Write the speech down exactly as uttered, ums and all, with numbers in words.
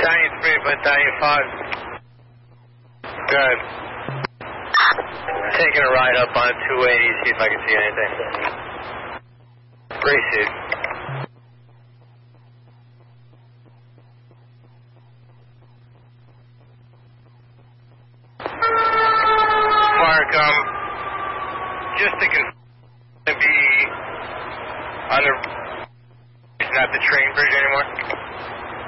Battalion three, Battalion five. Good. Taking a ride up on two eighty, see if I can see anything. Gray suit. Markham, just to confirm, to be on the, not the train bridge anymore?